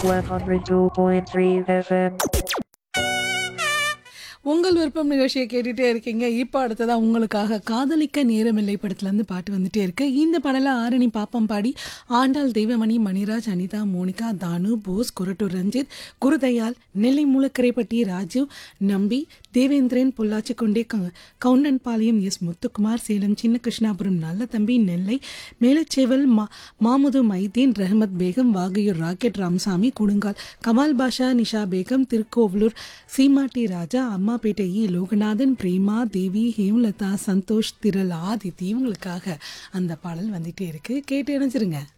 102.3 FM. உங்கள் விருப்பம் நிகழ்ச்சியை கேட்டுட்டே இருக்கீங்க. இப்போ அடுத்ததா உங்களுக்காக காதலிக்க நேரமில்லை படத்துலேருந்து பாட்டு வந்துட்டே இருக்கு. இந்த பாடல ஆரணி பாப்பம் பாடி ஆண்டாள் தெய்வமணி மணிராஜ் அனிதா மோனிகா தானு போஸ் கொரட்டூர் ரஞ்சித் குருதயாள் நெல்லை மூலக்கரைப்பட்டி ராஜீவ் நம்பி தேவேந்திரன் பொள்ளாச்சி கொண்டே கவுண்டன்பாளையம் எஸ் முத்துக்குமார் சேலம் சின்ன கிருஷ்ணாபுரம் நல்ல தம்பி நெல்லை மேலச்சேவல் மாமுது மைதீன் ரஹமத் பேகம் வாகையூர் ராக்கெட் ராமசாமி குடுங்கால் கமால் பாஷா நிஷா பேகம் திருக்கோவலூர் சீமாட்டி ராஜா அம்மாப்பேட்டை லோகநாதன் பிரேமா தேவி ஹேம்லதா சந்தோஷ் திரள் ஆதித்தி இவங்களுக்காக அந்த பாடல் வந்துட்டே இருக்கு. கேட்டு இணைஞ்சிருங்க.